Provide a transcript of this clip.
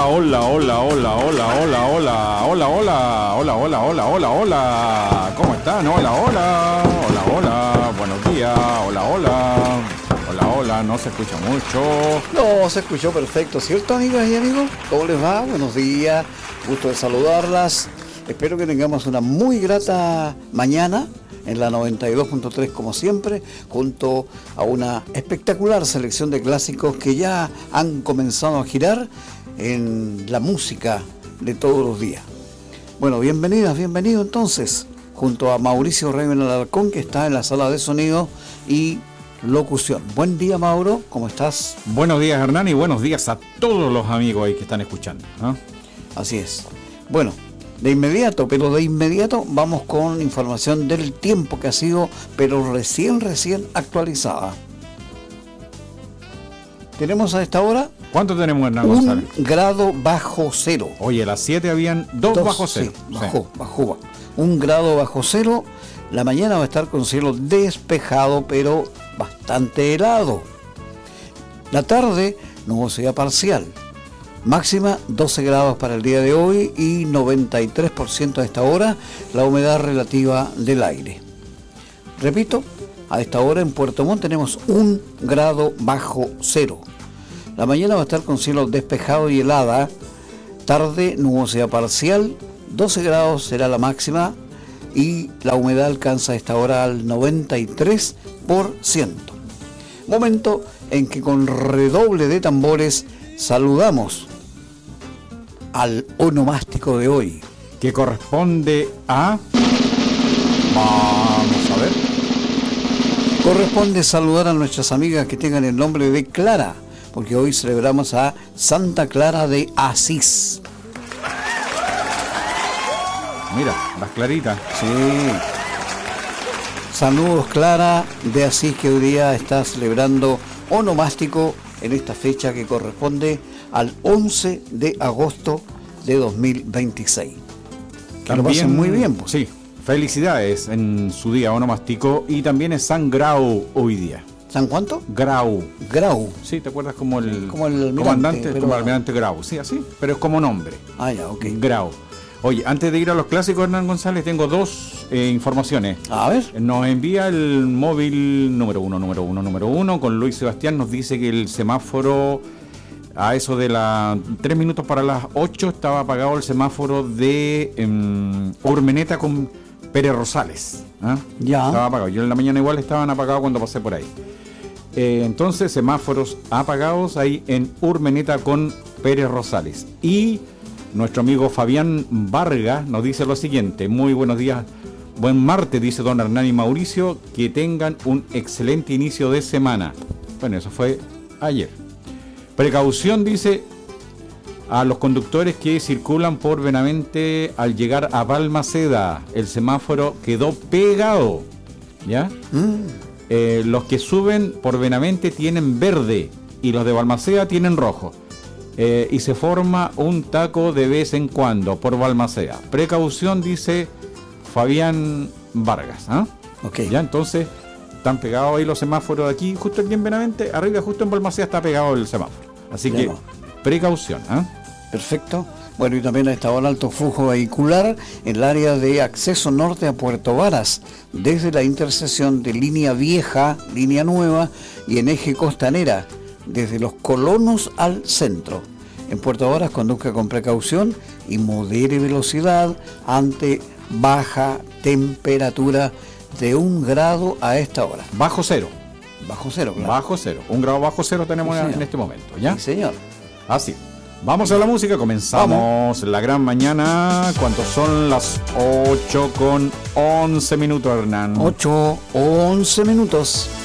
Hola, hola, hola, hola, hola, hola, hola, hola, hola, hola, hola, hola, hola, hola. ¿Cómo están? Hola, hola, hola, hola, buenos días, hola, hola, hola, hola, no se escucha mucho. No, se escuchó perfecto, ¿cierto, amigas y amigos? ¿Cómo les va? Buenos días, gusto de saludarlas. Espero que tengamos una muy grata mañana en la 92.3 como siempre, junto a una espectacular selección de clásicos que ya han comenzado a girar en la música de todos los días. Bueno, bienvenidas, bienvenido entonces, junto a Mauricio Raven Alarcón, que está en la sala de sonido y locución. Buen día, Mauro, ¿cómo estás? Buenos días, Hernán, y buenos días a todos los amigos ahí que están escuchando, ¿no? Así es. Bueno, de inmediato vamos con información del tiempo que ha sido, pero recién actualizada. Tenemos a esta hora ¿Cuánto tenemos, Hernán 1 González? grado bajo cero. Oye, a las 7 habían 2 bajo cero. Sí, bajó. 1 grado bajo cero. La mañana va a estar con cielo despejado, pero bastante helado. La tarde, nubosidad parcial. Máxima 12 grados para el día de hoy y 93% a esta hora la humedad relativa del aire. Repito, a esta hora en Puerto Montt tenemos 1 grado bajo cero. La mañana va a estar con cielo despejado y helada. Tarde, nubosidad parcial, 12 grados será la máxima y la humedad alcanza a esta hora al 93%. Momento en que con redoble de tambores saludamos al onomástico de hoy, que corresponde a... Vamos a ver. Corresponde saludar a nuestras amigas que tengan el nombre de Clara, porque hoy celebramos a Santa Clara de Asís. Mira, las claritas. Sí. Saludos, Clara de Asís, que hoy día está celebrando onomástico en esta fecha que corresponde al 11 de agosto de 2026. Que lo pasen muy bien, pues. Sí, felicidades en su día onomástico, y también es San Grau hoy día. ¿San cuánto? Grau. Grau. Sí, ¿te acuerdas como el almirante, comandante, pero... como el almirante Grau? Sí, así, pero es como nombre. Ah, ya, ok. Grau. Oye, antes de ir a los clásicos, Hernán González, tengo dos informaciones. A ver. Nos envía el móvil número uno, con Luis Sebastián. Nos dice que el semáforo, a eso de 3 minutos para las 8, estaba apagado el semáforo de Urmeneta con Pérez Rosales. ¿Ah? Ya. Estaba apagado. Yo en la mañana igual estaban apagados cuando pasé por ahí. Entonces, semáforos apagados ahí en Urmeneta con Pérez Rosales. Y nuestro amigo Fabián Vargas nos dice lo siguiente: muy buenos días, buen martes, dice don Hernán y Mauricio, que tengan un excelente inicio de semana. Bueno, eso fue ayer. Precaución, dice, a los conductores que circulan por Benavente al llegar a Balmaceda. El semáforo quedó pegado, ¿ya? Los que suben por Benavente tienen verde y los de Balmaceda tienen rojo. Y se forma un taco de vez en cuando por Balmaceda. Precaución, dice Fabián Vargas. ¿Ah? Ok. Ya, entonces están pegados ahí los semáforos de aquí, justo aquí en Benavente, arriba justo en Balmaceda está pegado el semáforo. Así Ya que no. precaución. ¿Ah? Perfecto. Bueno, y también a esta hora alto flujo vehicular en el área de acceso norte a Puerto Varas, desde la intersección de línea vieja, línea nueva y en eje costanera, desde los Colonos al centro. En Puerto Varas conduzca con precaución y modere velocidad ante baja temperatura de 1 grado a esta hora. Bajo cero. Bajo cero, claro. Bajo cero. 1 grado bajo cero tenemos Sí, en este momento. ¿Ya? Sí, señor. Así. Vamos a la música, comenzamos la gran mañana. ¿Cuántos son? Las 8:11 minutos, Hernán. 8:11 minutos.